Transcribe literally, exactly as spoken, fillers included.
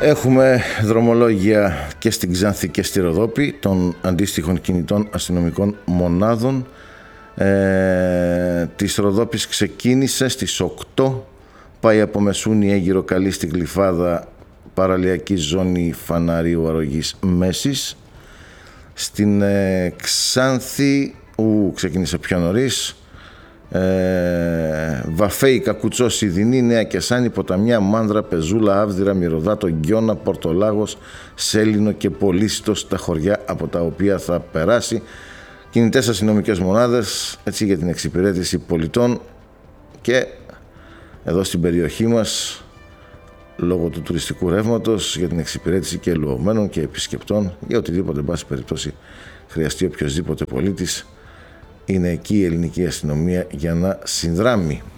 Έχουμε δρομολόγια και στην Ξάνθη και στη Ροδόπη των αντίστοιχων κινητών αστυνομικών μονάδων. Ε, της Ροδόπης ξεκίνησε στις οκτώ, πάει από Μεσούνη, Αίγυρο, Καλή στη Γλυφάδα, παραλιακή ζώνη Φαναρίου, Αρρωγής, Μέσης. Στην ε, Ξάνθη ου, ξεκίνησε πιο νωρίς. Ε, Βαφέη, Κακουτσό, Σιδηνή, Νέα Κεσάνη, Ποταμιά, Μάνδρα, Πεζούλα, Άβδυρα, Μυρωδάτο, Γκιώνα, Πορτολάγος, Σέλινο και Πολύστος, τα χωριά από τα οποία θα περάσει. Κινητές αστυνομικές μονάδες, έτσι, για την εξυπηρέτηση πολιτών και εδώ στην περιοχή μας, λόγω του τουριστικού ρεύματος, για την εξυπηρέτηση και ελουωμένων και επισκεπτών, για οτιδήποτε, εν πάση περιπτώσει, χρειαστεί οποιοσδήποτε πολίτης, είναι εκεί η ελληνική αστυνομία για να συνδράμει.